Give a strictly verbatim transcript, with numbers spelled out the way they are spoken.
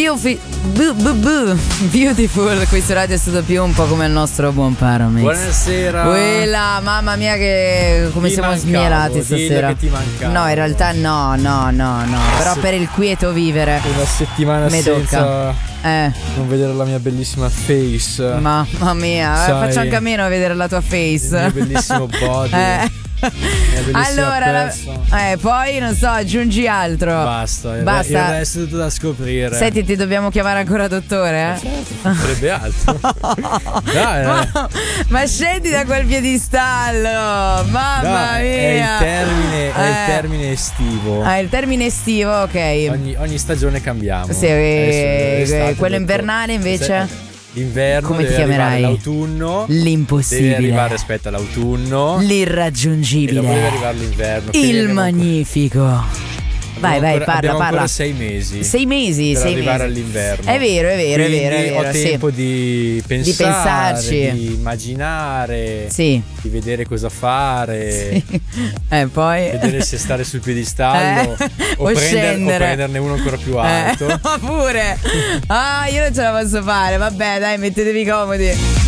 Beautiful, bu, bu, bu, beautiful. Qui su Radio Studio Più, un po' come il nostro buon Paramix. Buonasera. Quella, mamma mia, che come ti siamo mancavo, smielati stasera. Che ti mancavo. No, in realtà no, no, no, no. Però se... per il quieto vivere. Una settimana me senza tocca. Eh. non vedere la mia bellissima face. Mamma mia, sai, faccio anche a meno a vedere la tua face. Il mio bellissimo body. Eh. Allora, la, eh, poi non so, aggiungi altro. Basta, il, Basta. il resto è tutto da scoprire. Senti, ti dobbiamo chiamare ancora dottore, eh? Certo, sarebbe altro. Dai, ma, ma scendi da quel piedistallo. Mamma Dai, mia. È il termine, eh. è il termine estivo. Ah, il termine estivo, ok. Ogni, ogni stagione cambiamo. Sì, eh, quello invernale invece. L'inverno come deve ti chiamerai? arrivare l'autunno. L'impossibile. Deve arrivare rispetto all'autunno. L'irraggiungibile. E dopo deve arrivare l'inverno. Il magnifico. Vai, vai, ancora, parla, abbiamo parla. ancora sei mesi. Sei mesi, per sei arrivare mesi. all'inverno. È vero, è vero, Quindi è vero, è vero. ho tempo sì. di pensare, di pensarci, di immaginare, sì. di vedere cosa fare. Sì. Eh, poi vedere se stare sul piedistallo eh, o, o, prender, o prenderne uno ancora più alto. Eh, pure. Ah, io non ce la posso fare. Vabbè, dai, mettetevi comodi.